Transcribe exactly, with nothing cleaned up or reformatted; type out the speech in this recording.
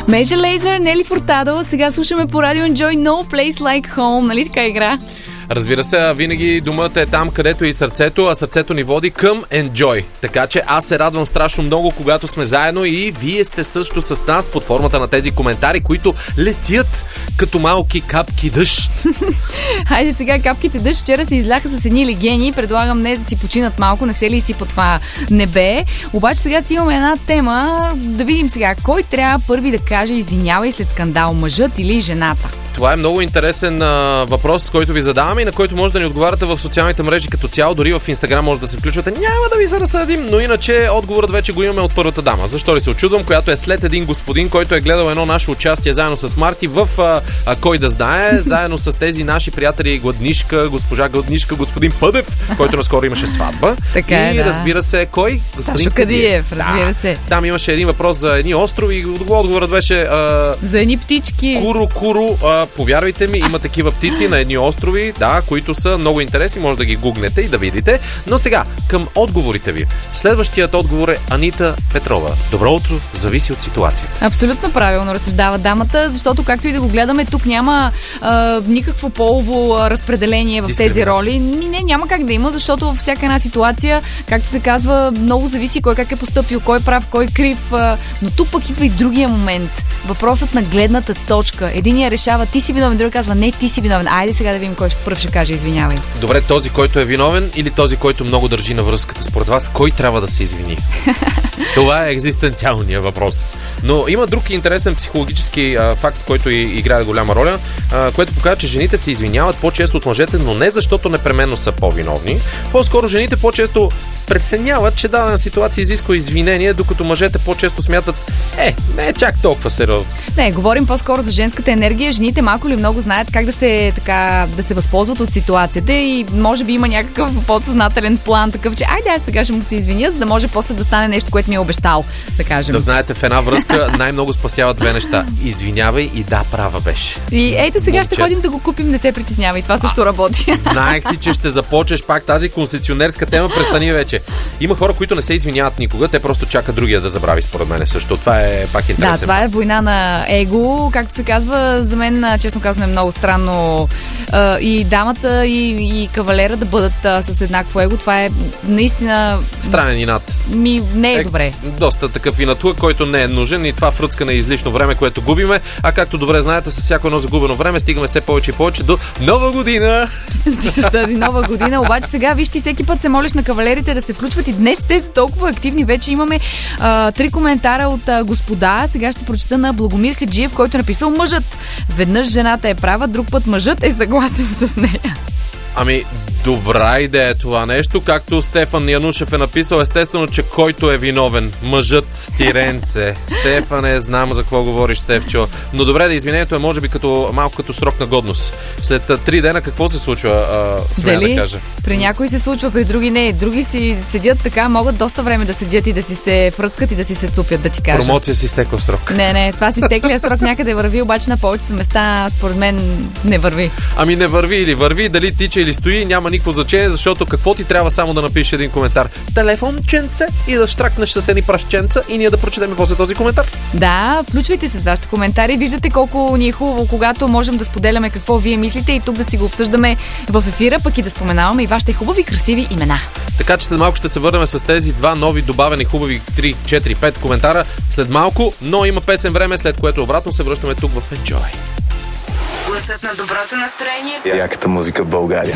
Major Lazer, Нели Фуртадо. Сега слушаме по радио Enjoy No Place Like Home. Нали така игра? Разбира се, винаги думата е там, където е и сърцето, а сърцето ни води към Enjoy. Така че аз се радвам страшно много, когато сме заедно и вие сте също с нас под формата на тези коментари, които летят като малки капки дъжд. Хайде сега, капките дъжд вчера се изляха с едни легени. Предлагам днес да си починат малко, не се ли си по това небе. Обаче сега си имаме една тема. Да видим сега, кой трябва първи да каже извинявай след скандал, мъжът или жената? Това е много интересен а, въпрос, който ви задаваме и на който може да ни отговаряте в социалните мрежи като цяло, дори в Инстаграм може да се включвате. Няма да ви се разсъдим, но иначе отговорът вече го имаме от първата дама. Защо ли се очудвам, която е след един господин, който е гледал едно наше участие заедно с Марти в а, а, Кой да знае, заедно с тези наши приятели Гладнишка, госпожа Гладнишка, господин Пъдев, който наскоро имаше сватба. Така е, и да. разбира се, кой? Господин Сашо Кадиев, разбира да. се. Там имаше един въпрос за едни острови и отговорът беше а, за едни птички. Куру, куру, а, повярвайте ми, има такива птици на едни острови, да, които са много интересни, може да ги гугнете и да видите. Но сега, към отговорите ви. Следващият отговор е Анита Петрова. Добро утро, зависи от ситуация. Абсолютно правилно разсъждава дамата, защото както и да го гледаме, тук няма а, никакво полово разпределение в тези роли. Не, няма как да има, защото във всяка една ситуация, както се казва, много зависи кой как е постъпил, кой е прав, кой е крив. А, но тук пък идва и другия момент. Въпросът на гледната точка. Единия решава ти си виновен, другия казва не, ти си виновен. Айде сега да видим кой пръв ще каже извинявай. Добре, този, който е виновен или този, който много държи на връзката? Според вас, кой трябва да се извини? Това е екзистенциалният въпрос. Но има друг интересен психологически а, факт, който и, играе голяма роля, а, което показва, че жените се извиняват по-често от мъжете, но не защото непременно са по-виновни. По-скоро жените по-често преценяват, че дадена ситуация изисква извинение, докато мъжете по-често смятат, е, не е чак толкова сериозно. Не, говорим по-скоро за женската енергия. Жените малко или много знаят как да се, така, да се възползват от ситуацията и може би има някакъв подсъзнателен план, такъв, че айде аз сега ще му се извиня, за да може после да стане нещо, което ми е обещал, да кажем. Да знаете, в една връзка най-много спасява две неща. Извинявай и да, права беше. И ето сега Момче. ще ходим да го купим, не се притеснявай, това също а, работи. Знаех си, че ще започнеш пак тази концесионерска тема, престани вече. Има хора, които не се извиняват никога, те просто чакат другия да забрави, според мен също. Това е пак интересен. Да, това е война на его, както се казва. За мен, честно казано, е много странно а, и дамата, и, и кавалера да бъдат а, с еднакво его. Това е наистина... Странен инат. Ми, не е, е добре. Доста такъв инатлък, който не е нужен и това фръцкане е излишно време, което губиме. А както добре знаете, с всяко едно загубено време стигаме все повече и повече до Нова година. С тази Нова година. Обаче сега, вижте, всеки път се молиш на кавалерите да се включват и днес те са толкова активни. Вече имаме а, три коментара от а, господа. Сега ще прочета на Благомир Хаджиев, който е написал: мъжът. Веднъж жената е права, друг път мъжът е съгласен с нея. Ами, добра идея това нещо. Както Стефан Янушев е написал, естествено, че който е виновен? Мъжът, тиренце. Стефане, знам за какво говориш, Стефчо. Но добре, да извинението е може би като, малко като срок на годност. След три дена какво се случва, а, смея да кажа? При някои се случва, при други не. Други си седят така, могат доста време да седят и да си се фръцкат и да си се цупят, да ти кажа. Промоция си изтекла срок. Не, не, това си изтеклия срок някъде върви, обаче на повечето места, според мен, не върви. Ами не върви или върви, дали тича или стои, няма никакво значение, защото какво ти трябва само да напишеш един коментар? Телефонченце и да штракнеш с едни прашченца и ние да прочетем после този коментар. Да, включвайте се с вашите коментари. Виждате колко ни е хубаво, когато можем да споделяме какво вие мислите и тук да си го обсъждаме в ефира, пък и да споменаваме и вашите хубави, красиви имена. Така че след малко ще се върнем с тези два нови добавени хубави три, четири, пет коментара след малко, но има песен време, след което обратно се връщаме тук в Enjoy. Гласът на доброто настроение. Яката музика в България.